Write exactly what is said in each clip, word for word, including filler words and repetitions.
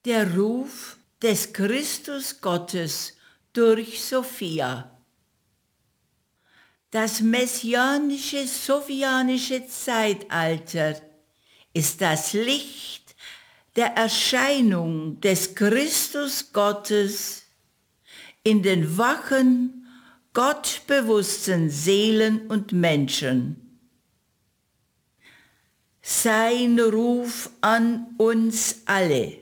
Der Ruf des Christus Gottes durch Sophia. Das messianische sophianische Zeitalter ist das Licht der Erscheinung des Christus Gottes in den wachen, gottbewussten Seelen und Menschen. Sein Ruf an uns alle.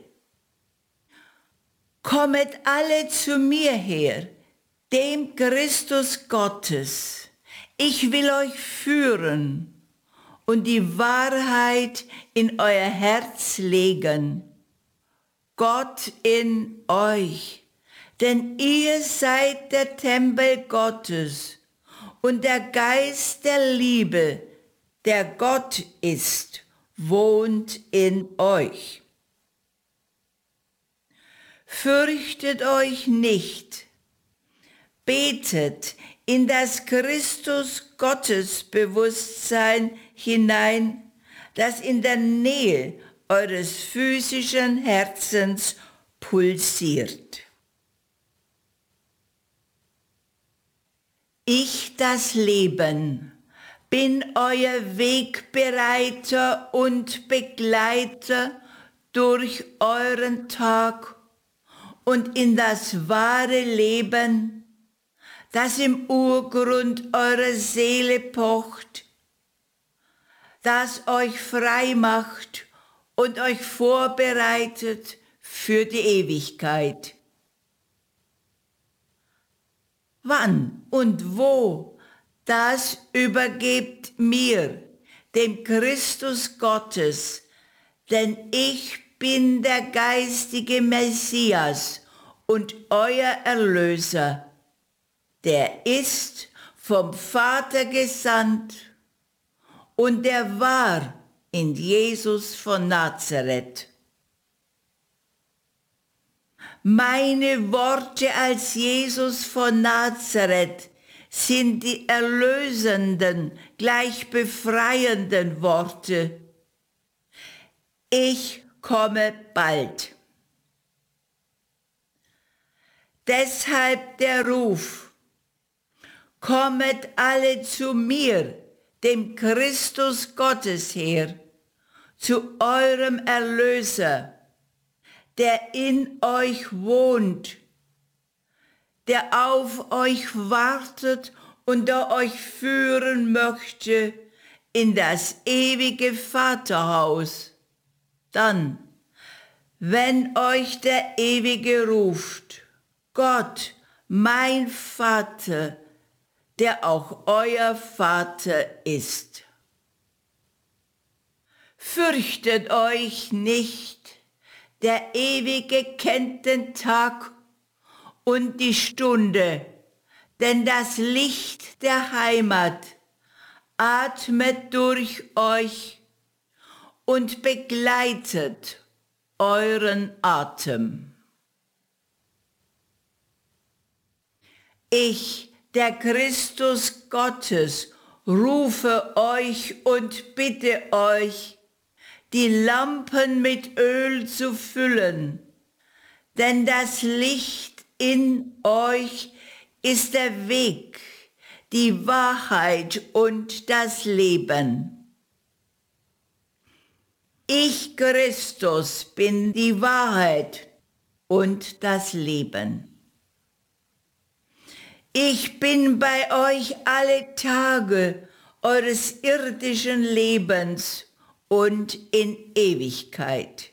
Kommet alle zu mir her, dem Christus Gottes. Ich will euch führen und die Wahrheit in euer Herz legen. Gott in euch, denn ihr seid der Tempel Gottes und der Geist der Liebe, der Gott ist, wohnt in euch. Fürchtet euch nicht, betet in das Christus-Gottes-Bewusstsein hinein, das in der Nähe eures physischen Herzens pulsiert. Ich, das Leben, bin euer Wegbereiter und Begleiter durch euren Tag und in das wahre Leben, das im Urgrund eurer Seele pocht, das euch frei macht und euch vorbereitet für die Ewigkeit. Wann und wo, das übergebt mir, dem Christus Gottes, denn ich bin der geistige Messias und euer Erlöser, der ist vom Vater gesandt und der war in Jesus von Nazareth. Meine Worte als Jesus von Nazareth sind die erlösenden, gleich befreienden Worte. Ich komme bald. Deshalb der Ruf: Kommet alle zu mir, dem Christus Gottes her, zu eurem Erlöser, der in euch wohnt, der auf euch wartet und der euch führen möchte in das ewige Vaterhaus. Dann, wenn euch der Ewige ruft, Gott, mein Vater, der auch euer Vater ist. Fürchtet euch nicht, der Ewige kennt den Tag und die Stunde, denn das Licht der Heimat atmet durch euch und begleitet euren Atem. Ich, der Christus Gottes, rufe euch und bitte euch, die Lampen mit Öl zu füllen, denn das Licht in euch ist der Weg, die Wahrheit und das Leben. Ich, Christus, bin die Wahrheit und das Leben. Ich bin bei euch alle Tage eures irdischen Lebens und in Ewigkeit.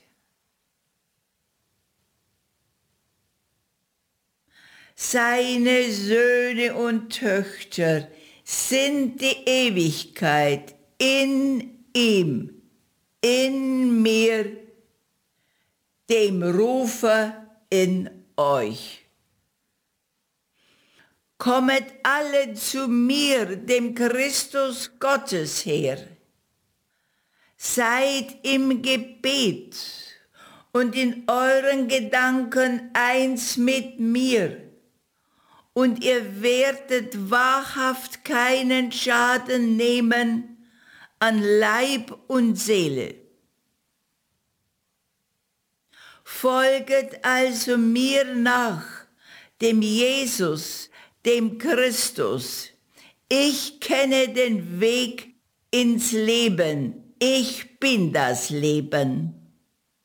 Seine Söhne und Töchter sind die Ewigkeit in ihm, in mir, dem Rufer in euch. Kommet alle zu mir, dem Christus Gottes her. Seid im Gebet und in euren Gedanken eins mit mir, und ihr werdet wahrhaft keinen Schaden nehmen an Leib und Seele. Folget also mir nach, dem Jesus, dem Christus. Ich kenne den Weg ins Leben. Ich bin das Leben.